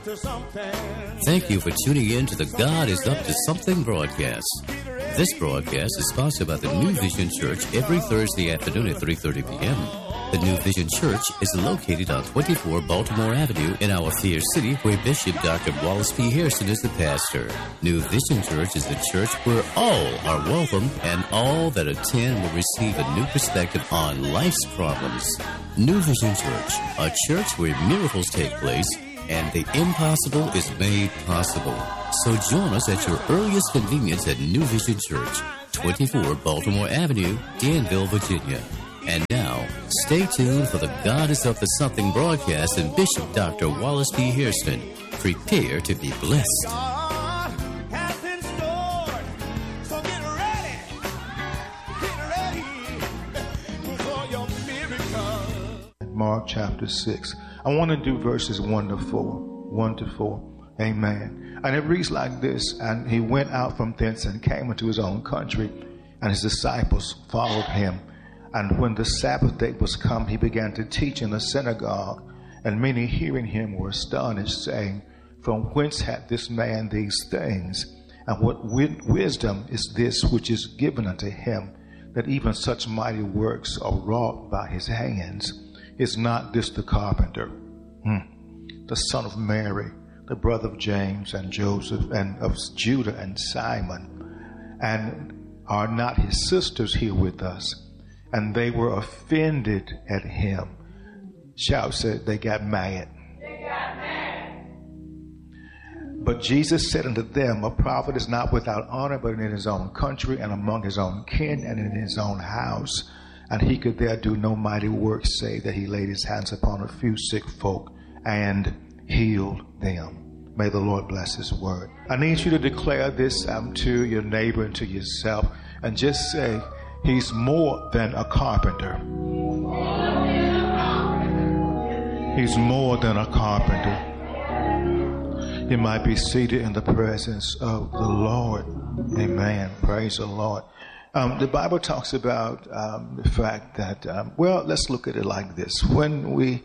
to something. Thank you for tuning in to the God is Up to Something broadcast. This broadcast is sponsored by the New Vision Church every Thursday afternoon at 3:30 p.m. The New Vision Church is located on 24 Baltimore Avenue in our Fair City, where Bishop Dr. Wallace P. Hairston is the pastor. New Vision Church is a church where all are welcome and all that attend will receive a new perspective on life's problems. New Vision Church, a church where miracles take place and the impossible is made possible. So join us at your earliest convenience at New Vision Church, 24 Baltimore Avenue, Danville, Virginia. And now, stay tuned for the God is Up to Something broadcast and Bishop Dr. Wallace P. Hairston. Prepare to be blessed. God has in store, so get ready for your miracle. Mark chapter 6. I want to do verses 1 to 4. 1 to 4. Amen. And it reads like this: And he went out from thence and came into his own country, and his disciples followed him. And when the Sabbath day was come, he began to teach in the synagogue. And many hearing him were astonished, saying, From whence hath this man these things? And what wisdom is this which is given unto him, that even such mighty works are wrought by his hands? Is not this the carpenter, the son of Mary, the brother of James and Joseph, and of Judah and Simon? And are not his sisters here with us? And they were offended at him. Shout, said, they got mad. They got mad. But Jesus said unto them, A prophet is not without honor, but in his own country, and among his own kin, and in his own house. And he could there do no mighty works, save that he laid his hands upon a few sick folk and healed them. May the Lord bless his word. I need you to declare this to your neighbor and to yourself, and just say, He's more than a carpenter. He's more than a carpenter. You might be seated in the presence of the Lord. Amen. Praise the Lord. The Bible talks about the fact that, let's look at it like this. When we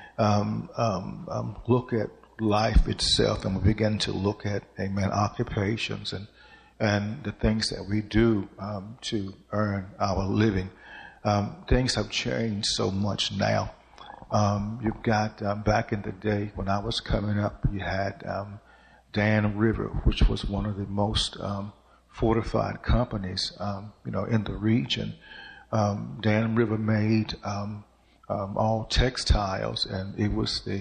look at life itself and we begin to look at, occupations and the things that we do to earn our living, things have changed so much now. You've got, back in the day when I was coming up, you had Dan River, which was one of the most fortified companies, in the region. Dan River made all textiles, and it was the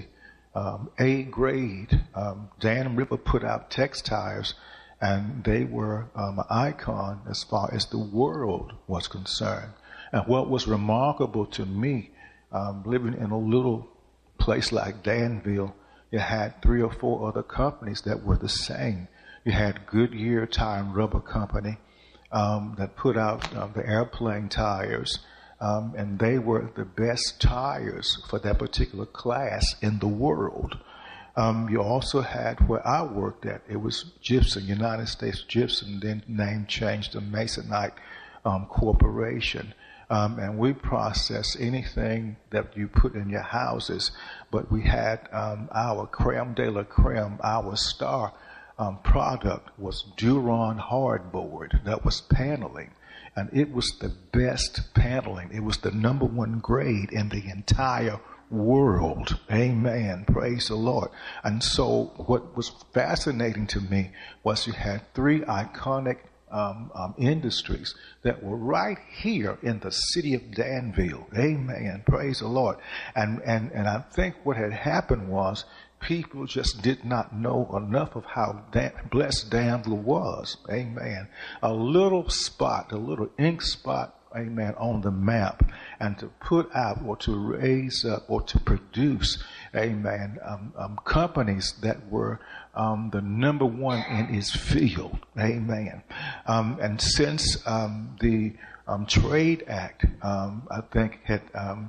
A grade. Dan River put out textiles, and they were an icon as far as the world was concerned. And what was remarkable to me, living in a little place like Danville, you had 3 or 4 other companies that were the same. You had Goodyear Tire and Rubber Company that put out the airplane tires, and they were the best tires for that particular class in the world. You also had where I worked at, it was Gibson, United States Gibson, then name changed to Masonite Corporation. And we process anything that you put in your houses, but we had our creme de la creme, our star product was Duron hardboard. That was paneling. And it was the best paneling. It was the #1 grade in the entire world. Amen. Praise the Lord. And so what was fascinating to me was you had 3 iconic industries that were right here in the city of Danville. Amen. Praise the Lord. And I think what had happened was people just did not know enough of how blessed Danville was. Amen. A little spot, a little ink spot, amen, on the map, and to put out or to raise up or to produce, amen, companies that were the #1 in its field. Amen. And since the Trade Act, I think, had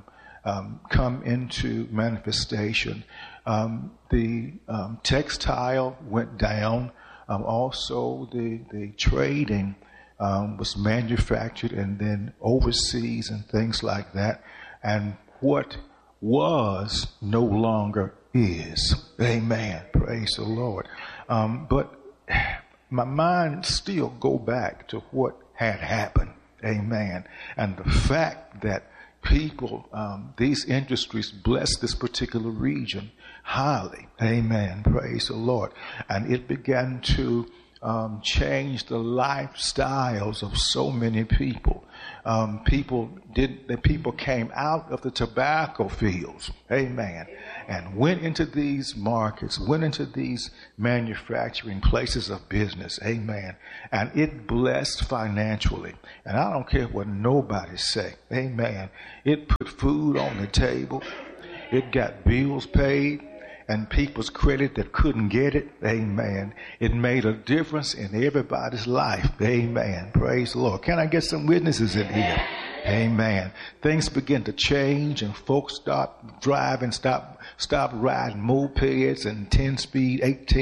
come into manifestation, the textile went down. Also, the trading was manufactured and then overseas and things like that. And what was no longer is. Amen. Praise the Lord. But my mind still go back to what had happened. Amen. And the fact that people, these industries bless this particular region highly. Amen. Praise the Lord. And it began to change the lifestyles of so many people. People came out of the tobacco fields, amen, and went into these markets, went into these manufacturing places of business, amen, and it blessed financially. And I don't care what nobody say, amen. It put food on the table. It got bills paid. And people's credit that couldn't get it, amen. It made a difference in everybody's life, amen. Praise the Lord. Can I get some witnesses in here? Amen. Things begin to change and folks stop driving, stop riding mopeds and 10-speed,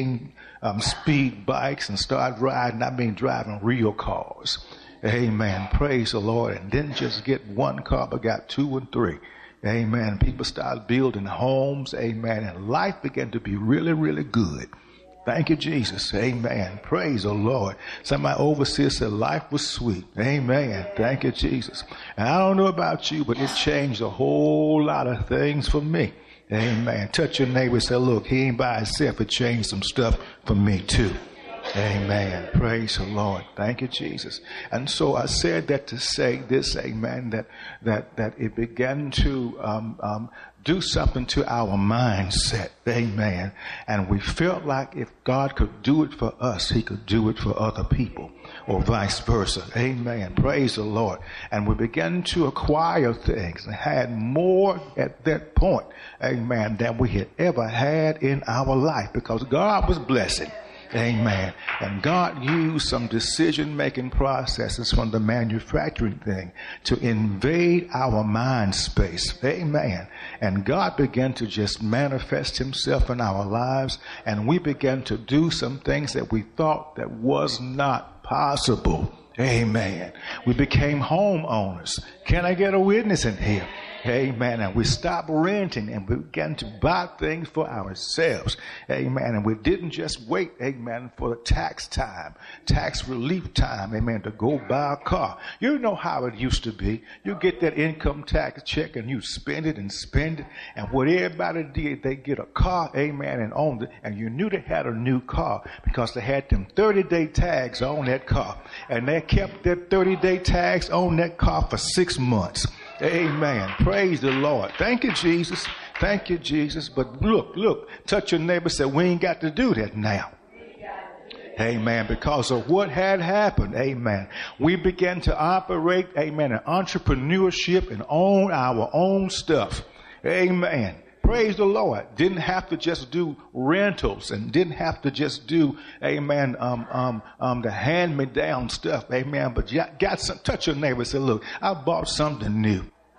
18 speed bikes and start driving real cars. Amen. Praise the Lord. And didn't just get one car, but got 2 and 3. Amen. People started building homes. Amen. And life began to be really, really good. Thank you, Jesus. Amen. Praise the Lord. Somebody overseer said life was sweet. Amen. Thank you, Jesus. And I don't know about you, but it changed a whole lot of things for me. Amen. Touch your neighbor and say, look, he ain't by himself. It changed some stuff for me too. Amen. Praise the Lord. Thank you, Jesus. And so I said that to say this, amen, that it began to do something to our mindset. Amen. And we felt like if God could do it for us, he could do it for other people, or vice versa. Amen. Praise the Lord. And we began to acquire things and had more at that point, amen, than we had ever had in our life, because God was blessing. Amen. And God used some decision-making processes from the manufacturing thing to invade our mind space. Amen. And God began to just manifest himself in our lives, and we began to do some things that we thought that was not possible. Amen. We became homeowners. Can I get a witness in here? Amen. And we stopped renting and we began to buy things for ourselves. Amen. And we didn't just wait, amen, for the tax relief time, amen, to go buy a car. You know how it used to be. You get that income tax check and you spend it. And what everybody did, they get a car, amen, and owned it. And you knew they had a new car because they had them 30-day tags on that car. And they kept that 30-day tags on that car for 6 months. Amen. Praise the Lord. Thank you, Jesus. Thank you, Jesus. But look, touch your neighbor and say, we ain't got to do that now. Amen. Because of what had happened. Amen. We began to operate, amen, in entrepreneurship and own our own stuff. Amen. Praise the Lord. Didn't have to just do rentals and didn't have to just do, amen, the hand-me-down stuff. Amen. But got some, touch your neighbor and say, look, I bought something new.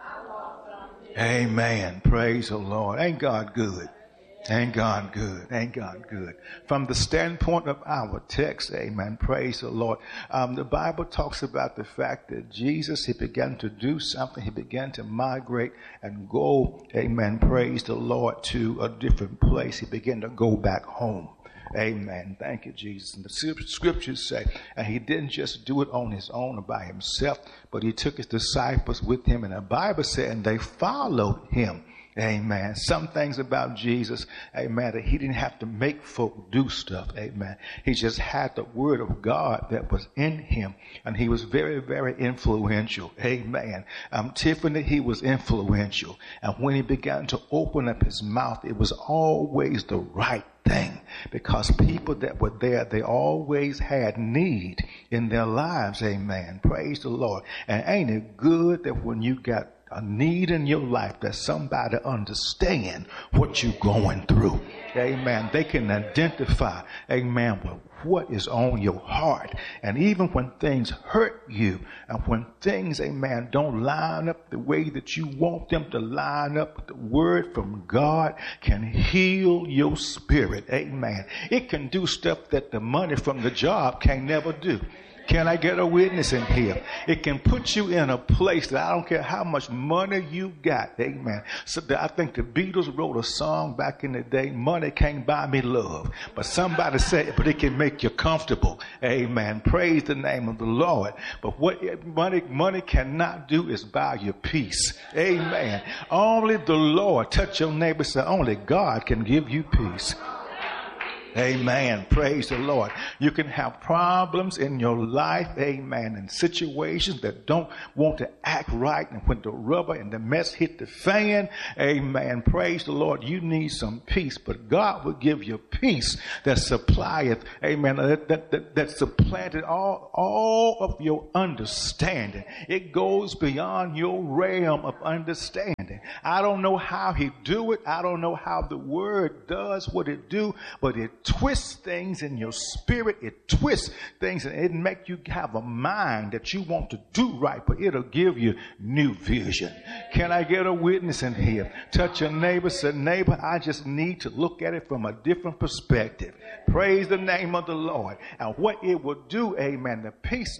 Amen. Praise the Lord. Ain't God good? Ain't God good? Ain't God good? From the standpoint of our text, amen, praise the Lord. The Bible talks about the fact that Jesus, he began to do something. He began to migrate and go, amen, praise the Lord, to a different place. He began to go back home. Amen. Thank you, Jesus. And the scriptures say, and he didn't just do it on his own or by himself, but he took his disciples with him. And the Bible said, and they followed him. Amen. Some things about Jesus, amen, that he didn't have to make folk do stuff. Amen. He just had the word of God that was in him. And he was very, very influential. Amen. Tiffany, he was influential. And when he began to open up his mouth, it was always the right thing, because people that were there, they always had need in their lives. Amen. Praise the Lord. And ain't it good that when you got a need in your life that somebody understand what you're going through. Amen. They can identify, amen, with what is on your heart. And even when things hurt you and when things, amen, don't line up the way that you want them to line up, the word from God can heal your spirit. Amen. It can do stuff that the money from the job can never do. Can I get a witness in here? It can put you in a place that I don't care how much money you got. Amen. So I think the Beatles wrote a song back in the day, money can't buy me love. But somebody said, but it can make you comfortable. Amen. Praise the name of the Lord. But what money cannot do is buy your peace. Amen. Only the Lord, touch your neighbor, say, only God can give you peace. Amen. Praise the Lord. You can have problems in your life, amen, and situations that don't want to act right. And when the rubber and the mess hit the fan, amen, praise the Lord, you need some peace. But God will give you peace that supplieth, amen, that supplanted all of your understanding. It goes beyond your realm of understanding. I don't know how he do it. I don't know how the word does what it do, but it twists things in your spirit. It twists things and it make you have a mind that you want to do right, but it'll give you new vision. Can I get a witness in here? Touch your neighbor, say, neighbor, I just need to look at it from a different perspective. Praise the name of the Lord. And what it will do, amen, the peace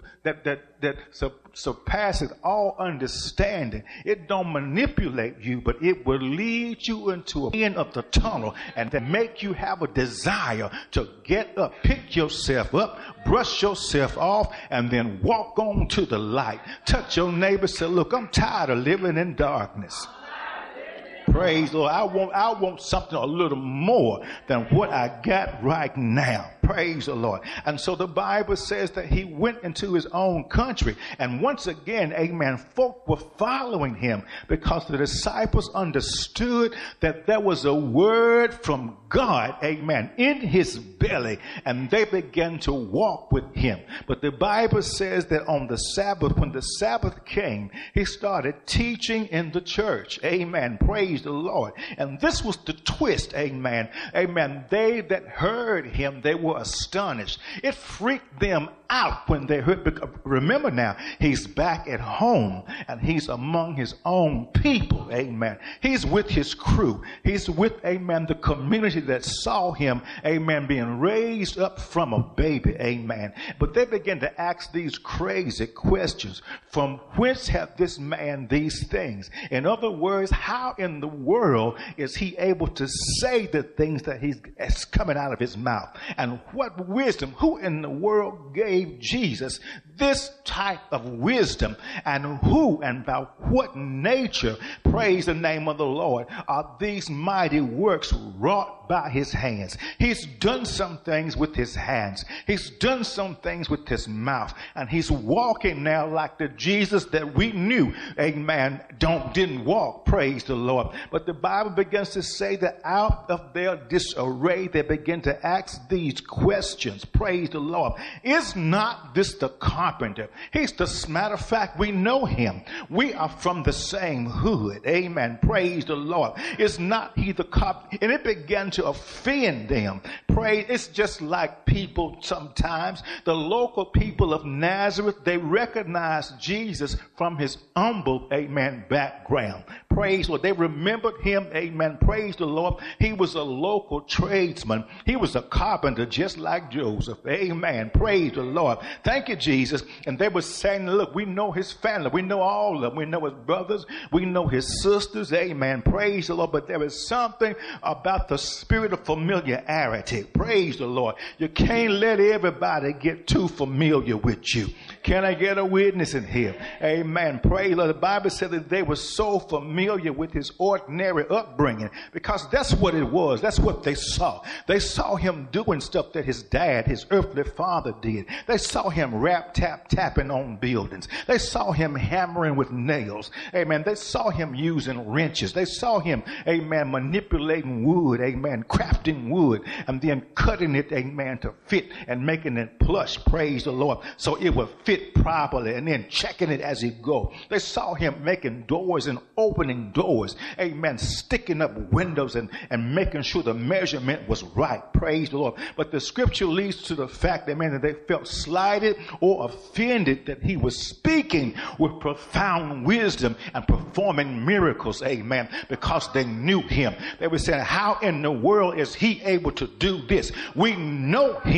that surpasses all understanding. It don't manipulate you, but it will lead you into the end of the tunnel and then make you have a desire to get up, pick yourself up, brush yourself off, and then walk on to the light. Touch your neighbor, say, look, I'm tired of living in darkness. Praise the Lord. I want something a little more than what I got right now. Praise the Lord. And so the Bible says that he went into his own country. And once again, amen, folk were following him because the disciples understood that there was a word from God, amen, in his belly. And they began to walk with him. But the Bible says that on the Sabbath, when the Sabbath came, he started teaching in the church. Amen. Praise the Lord. And this was the twist. Amen. Amen. They that heard him, they were astonished. It freaked them out when they heard. Because remember now, he's back at home and he's among his own people. Amen. He's with his crew. He's with, amen, the community that saw him, amen, being raised up from a baby. Amen. But they began to ask these crazy questions. From whence hath this man these things? In other words, how in the world is he able to say the things that he's coming out of his mouth? And what wisdom? Who in the world gave Jesus this type of wisdom? And who and by what nature, praise the name of the Lord, are these mighty works wrought by his hands? He's done some things with his hands. He's done some things with his mouth. And he's walking now like the Jesus that we knew, amen, didn't walk, praise the Lord. But the Bible begins to say that out of their disarray, they begin to ask these questions, praise the Lord. Is not this the carpenter? He's the, matter of fact, we know him. We are from the same hood, amen, praise the Lord. Is not he the carpenter? And it began to offend them. Praise, it's just like people sometimes, the local people of Nazareth, they recognized Jesus from his humble, amen, background. Praise the Lord. They remembered him, amen, praise the Lord. He was a local tradesman. He was a carpenter just like Joseph, amen, praise the Lord. Thank you, Jesus. And they were saying, look, we know his family. We know all of them. We know his brothers. We know his sisters, amen, praise the Lord. But there is something about the spirit of familiarity. Praise the Lord. You can't let everybody get too familiar with you. Can I get a witness in here? Amen. Praise the Lord. The Bible said that they were so familiar with his ordinary upbringing because that's what it was. That's what they saw. They saw him doing stuff that his dad, his earthly father did. They saw him tapping on buildings. They saw him hammering with nails. Amen. They saw him using wrenches. They saw him, amen, manipulating wood, amen, crafting wood, and then cutting it, amen, to fit and making it plush, praise the Lord, so it would fit properly, and then checking it as he go. They saw him making doors and opening doors, amen, sticking up windows and making sure the measurement was right, praise the Lord. But the scripture leads to the fact, amen, that they felt slighted or offended that he was speaking with profound wisdom and performing miracles, amen, because they knew him. They were saying, how in the world is he able to do this? We know him,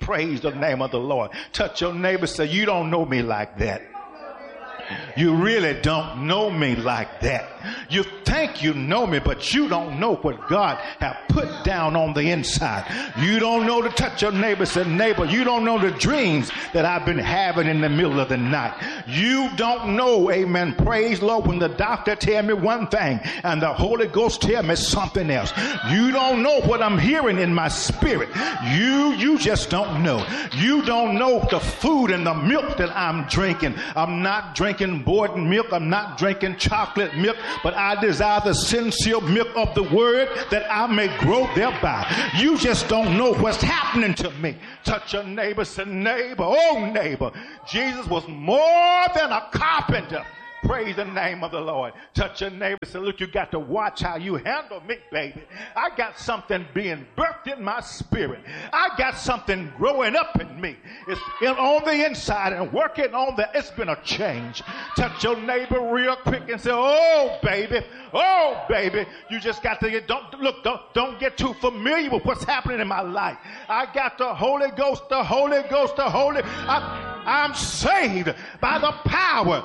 Praise the name of the Lord. Touch your neighbor, say, you don't know me like that. You really don't know me like that. You think you know me, but you don't know what God has put down on the inside. You don't know to touch your neighbor. Say, neighbor, you don't know the dreams that I've been having in the middle of the night. You don't know, amen, praise Lord, when the doctor tell me one thing and the Holy Ghost tell me something else. You don't know what I'm hearing in my spirit. You just don't know. You don't know the food and the milk that I'm drinking. I'm not drinking boiled milk. I'm not drinking chocolate milk, but I desire the sincere milk of the word that I may grow thereby. You just don't know what's happening to me. Touch your neighbor, say, neighbor, oh neighbor, Jesus was more than a carpenter. Praise the name of the Lord. Touch your neighbor. Say, look, you got to watch how you handle me, baby. I got something being birthed in my spirit. I got something growing up in me. It's on the inside and working on the, it's been a change. Touch your neighbor real quick and say, oh, baby. Oh, baby. You just got to get, don't get too familiar with what's happening in my life. I got the Holy Ghost, I'm saved by the power,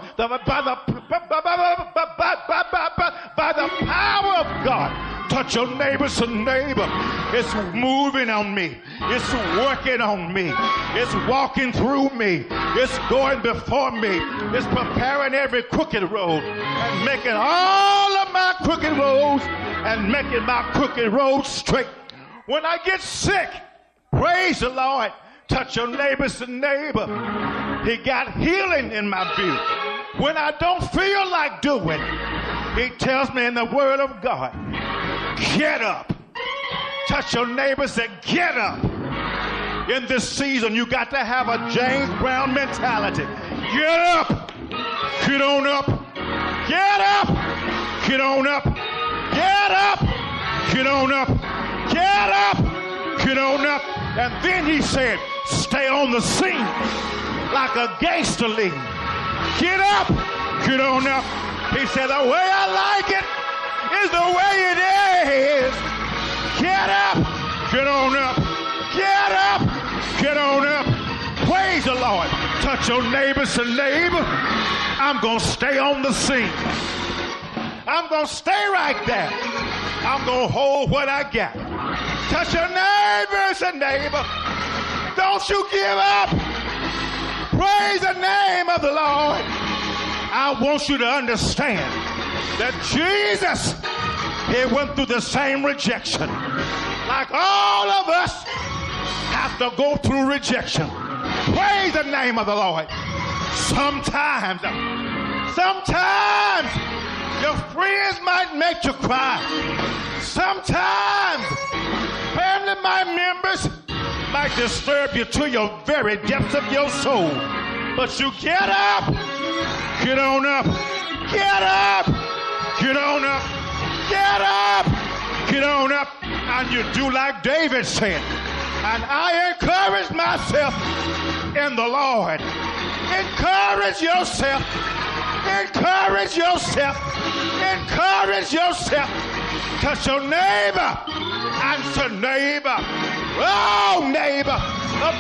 by the power of God. Touch your neighbor, say, neighbor, it's moving on me. It's working on me. It's walking through me. It's going before me. It's preparing every crooked road and making all of my crooked roads and making my crooked roads straight. When I get sick, praise the Lord. Touch your neighbor, say, neighbor, he got healing in my view. When I don't feel like doing, he tells me in the word of God, get up. Touch your neighbor, say, get up. In this season, you got to have a James Brown mentality. Get up. Get on up. Get up. Get on up. Get up. Get on up. Get up. Get on up. And then he said, stay on the scene like a gangster lead. Get up. Get on up. He said, the way I like it is the way it is. Get up. Get on up. Get up. Get on up. Praise the Lord. Touch your neighbor, say, neighbor, I'm going to stay on the scene. I'm going to stay right there. I'm going to hold what I got. Touch your neighbor, say, neighbor, don't you give up. Praise the name of the Lord. I want you to understand that Jesus, he went through the same rejection. Like all of us have to go through rejection. Praise the name of the Lord. Sometimes your friends might make you cry. Sometimes family members might disturb you to your very depths of your soul. But you get up, get on up, get up, get on up, get up, get on up, and you do like David said. And I encourage myself in the Lord. Encourage yourself. Encourage yourself. Encourage yourself. Touch your neighbor and say, neighbor. Oh, neighbor. The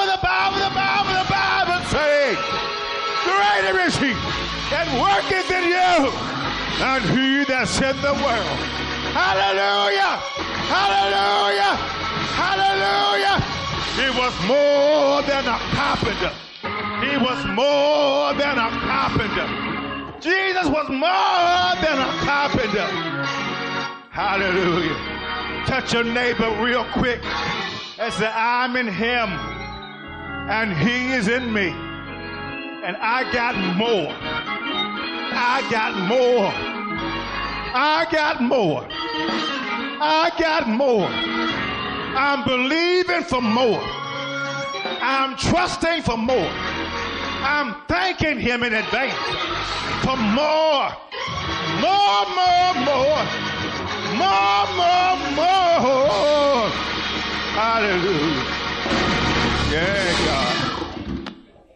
Bible says, greater is he that worketh in you than he that's in the world. Hallelujah. Hallelujah. Hallelujah. He was more than a carpenter. He was more than a carpenter. Jesus was more than a carpenter. Hallelujah. Touch your neighbor real quick and say, I'm in him and he is in me. And I got more. I got more. I got more. I got more. I'm believing for more. I'm trusting for more. I'm thanking him in advance for more. More, more, more. More, more, more. Hallelujah. Yeah, God.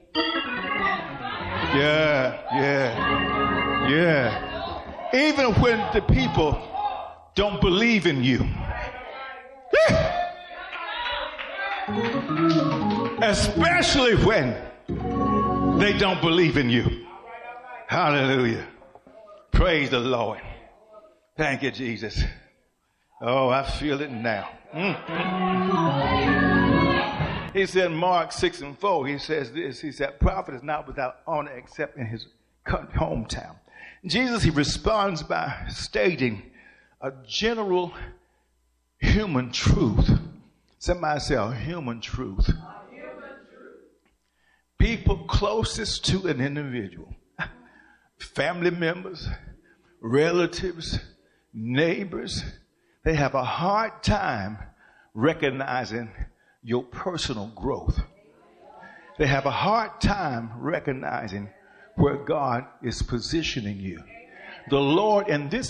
Yeah. Even when the people don't believe in you. Especially when they don't believe in you. Hallelujah. Praise the Lord. Thank you, Jesus. Oh, I feel it now. He said, Mark 6:4, he says this. He said, prophet is not without honor except in his hometown. Jesus, he responds by stating a general human truth. Somebody say a human truth. People closest to an individual, family members, relatives, neighbors, they have a hard time recognizing your personal growth. They have a hard time recognizing where God is positioning you. The Lord in this